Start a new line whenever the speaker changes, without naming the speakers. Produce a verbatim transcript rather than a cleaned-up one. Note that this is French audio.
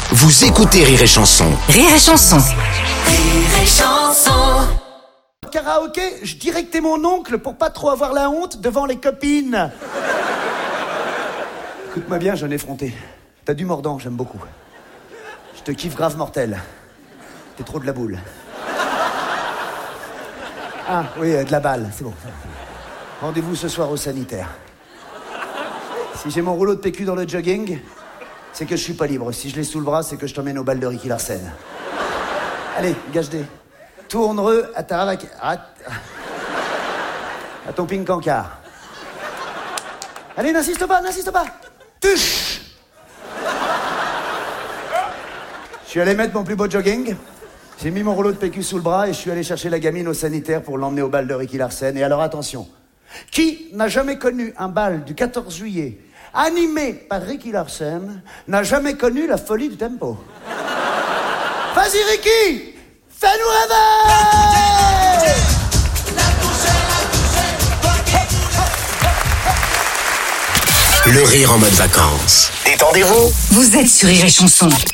Vous écoutez Rire et Chanson.
Rire et Chanson.
Rire et Chanson.
Karaoké, je dirais que t'es mon oncle pour pas trop avoir la honte devant les copines. Écoute-moi bien, jeune effronté. T'as du mordant, j'aime beaucoup. Je te kiffe grave mortel. T'es trop de la boule. Ah, oui, euh, de la balle, c'est bon. Rendez-vous ce soir au sanitaire. Si j'ai mon rouleau de P Q dans le jogging, c'est que je suis pas libre. Si je l'ai sous le bras, c'est que je t'emmène au bal de Ricky Larsen. Allez, gage-des. Tourne-reux à ta ravac... À... à ton ping-cancard. Allez, n'insiste pas, n'insiste pas. Tuche. Je suis allé mettre mon plus beau jogging. J'ai mis mon rouleau de P Q sous le bras et je suis allé chercher la gamine au sanitaire pour l'emmener au bal de Ricky Larsen. Et alors attention, qui n'a jamais connu un bal du quatorze juillet animé par Ricky Larsen n'a jamais connu la folie du tempo. Vas-y Ricky, fais-nous rêver.
Le rire en mode vacances. Détendez-vous.
Vous êtes sur Rire et Chanson.